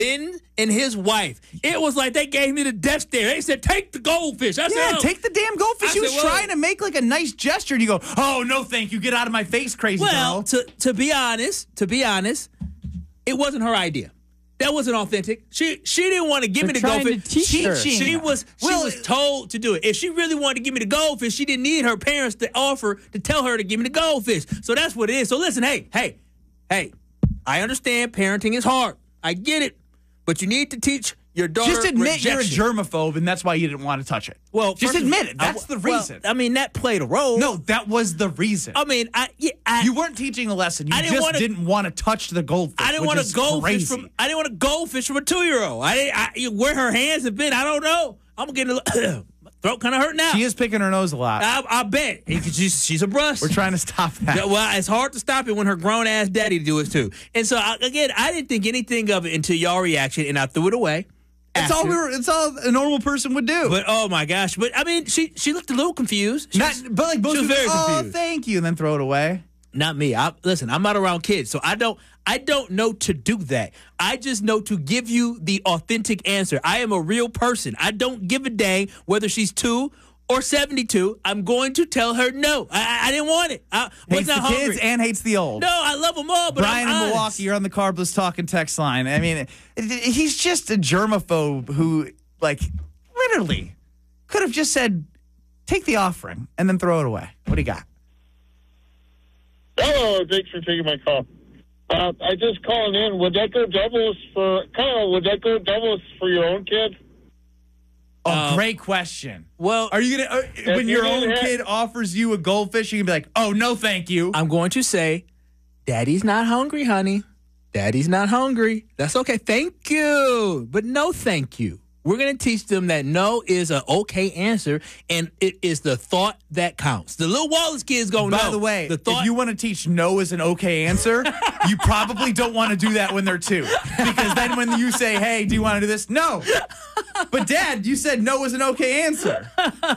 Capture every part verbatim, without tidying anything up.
Ben and his wife, it was like they gave me the death stare. They said, take the goldfish. I yeah, said, oh. take the damn goldfish. I He was said, well, trying to make like a nice gesture, and you go, oh, no, thank you. Get out of my face, crazy well, girl. to to be honest, to be honest, it wasn't her idea. That wasn't authentic. She she didn't want to give They're me the trying goldfish. to teach she, her. she was she Well, was told to do it. If she really wanted to give me the goldfish, she didn't need her parents to offer to tell her to give me the goldfish. So that's what it is. So listen, hey, hey, hey, I understand parenting is hard. I get it. But you need to teach your daughter Just admit rejection. you're a germaphobe, and that's why you didn't want to touch it. Well, just first of- admit it. That's I, the well, reason. I mean, that played a role. No, that was the reason. I mean, I yeah, I, You weren't teaching a lesson. You I didn't just wanna- didn't want to touch the goldfish. I didn't which want is to goldfish crazy. from. I didn't want to goldfish from a two year old. I, didn't- I where her hands have been. I don't know. I'm getting a little, my throat kind of hurt now. She is picking her nose a lot. I, I bet she's she's a brush. We're trying to stop that. Yeah, well, it's hard to stop it when her grown ass daddy do it too. And so I, again, I didn't think anything of it until y'all reaction, and I threw it away. It's after. all we were. It's all a normal person would do. But oh my gosh! But I mean, she she looked a little confused. She Not, was- but like most she was people, very oh, confused. thank you, and then throw it away. Not me. I, listen, I'm not around kids, so I don't. I don't know to do that. I just know to give you the authentic answer. I am a real person. I don't give a dang whether she's two or seventy-two. I'm going to tell her no. I, I, I didn't want it. I was Hates the not hungry. kids and hates the old. No, I love them all. But Brian I'm in honest. Milwaukee, you're on the Carbless Talking text line. I mean, it, it, he's just a germaphobe who, like, literally could have just said, take the offering and then throw it away. What do you got? Hello, thanks for taking my call. Uh, I just calling in. Would that go doubles for Kyle? Would that go doubles for your own kid? Oh, Uh, great question. Well, Are you gonna uh, when you your didn't own have- kid offers you a goldfish, you can be like, "Oh no, thank you." I'm going to say, Daddy's not hungry, honey. Daddy's not hungry. That's okay. Thank you. But no thank you. We're going to teach them that no is an okay answer, and it is the thought that counts. The little Wallace kids go, no. By the way, the thought, if you want to teach no is an okay answer, you probably don't want to do that when they're two. Because then when you say, hey, do you want to do this? No. But, Dad, you said no is an okay answer.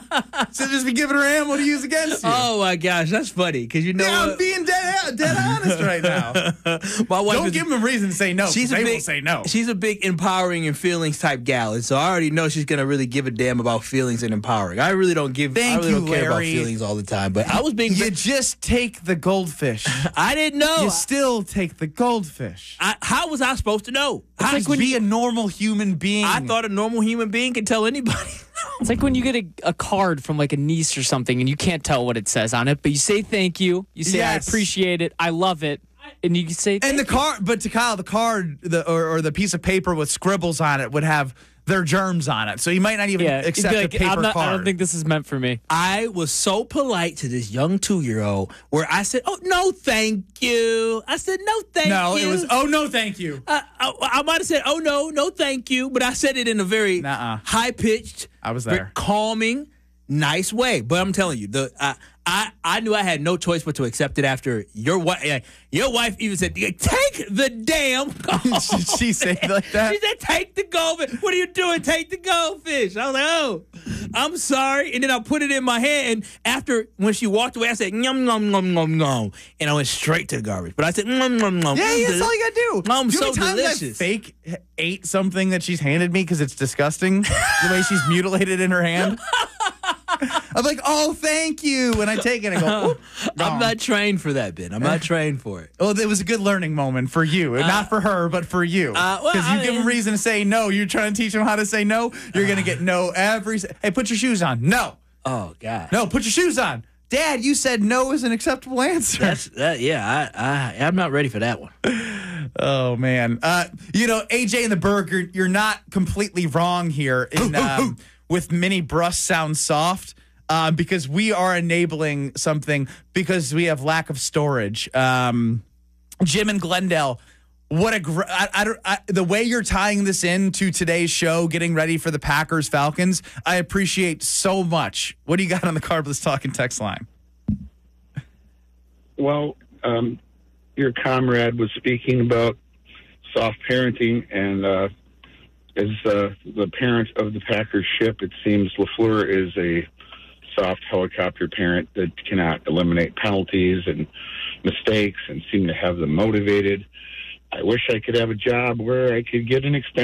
So just be giving her ammo to use against you. oh, my gosh, that's funny, because you know yeah, I'm what? being dead, dead honest right now. My wife Don't is, give them a reason to say no. she's a they big, will say no. She's a big empowering and feelings type gal, and so I already know she's going to really give a damn about feelings and empowering. I really don't give, Thank I really you, don't care about Larry. feelings all the time, but I was being, You just take the goldfish. I didn't know. You still take the goldfish. I, how was I supposed to know? It's How, like be a normal human being. I thought a normal human being could tell anybody. It's like when you get a, a card from like a niece or something and you can't tell what it says on it, but you say thank you. You say, Yes. I appreciate it. I love it. And you say, and thank the you. card, but to Kyle, the card the, or, or the piece of paper with scribbles on it would have their germs on it. So you might not even yeah, it'd be accept like, a paper I'm not, card. I don't think this is meant for me. I was so polite to this young two-year-old where I said, oh, no, thank you. I said, no, thank no, you. it was, oh, no, thank you. I, I, I might have said, oh, no, no, thank you. But I said it in a very Nuh-uh. high-pitched, I was very there. calming, nice way. But I'm telling you, the I, I I knew I had no choice but to accept it after your wife. Your wife even said, "Take the damn goldfish." Did she say it like that? She said, "Take the goldfish." What are you doing? Take the goldfish. I was like, "Oh, I'm sorry." And then I put it in my hand. And after when she walked away, I said, "Yum yum yum yum yum," and I went straight to the garbage. But I said, "Yum yum yum." Yeah, yeah, that's all you gotta do. I'm do you know so how many times delicious. I fake ate something that she's handed me because it's disgusting the way she's mutilated in her hand? I'm like, oh, thank you. And I take it and I go, whoop, I'm gone. not trained for that, Ben. I'm not trained for it. Well, it was a good learning moment for you. Not for her, but for you. uh, well, Because you I give them mean- reason to say no. You're trying to teach them how to say no. You're going to get no every... se- Hey, put your shoes on. No. Oh God. No, put your shoes on. Dad, you said no is an acceptable answer. That's that. Yeah, I, I I'm not ready for that one. Oh, man. Uh, you know, A J and the Burger, you're not completely wrong here in um, with Mini Brus Sound Soft. Uh, because we are enabling something because we have lack of storage. Um, Jim and Glendale, what a gr- I, I don't I, the way you're tying this into today's show, getting ready for the Packers Falcons. I appreciate so much. What do you got on the Carbless Talking text line? Well, um, your comrade was speaking about soft parenting, and uh, as uh, the parent of the Packers ship, it seems LaFleur is a soft helicopter parent that cannot eliminate penalties and mistakes and seem to have them motivated. I wish I could have a job where I could get an extension.